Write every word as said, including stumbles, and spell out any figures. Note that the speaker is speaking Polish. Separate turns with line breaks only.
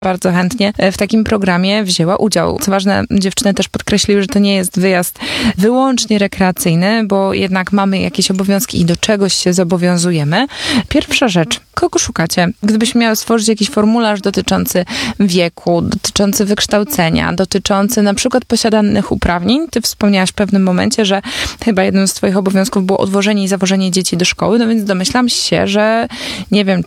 bardzo chętnie w takim programie wzięła udział. Co ważne, dziewczyny też podkreśliły, że to nie jest wyjazd wyłącznie rekreacyjny, bo jednak mamy jakieś obowiązki i do czegoś się zobowiązujemy. Pierwsza rzecz, kogo szukacie? Gdybyśmy miały stworzyć jakiś formularz dotyczący wieku, dotyczący wykształcenia, dotyczący na przykład posiadanych uprawnień. Ty wspomniałaś w pewnym momencie, że chyba jednym z twoich obowiązków było odwożenie i zawożenie dzieci do szkoły, no więc domyślam się, że nie wiem,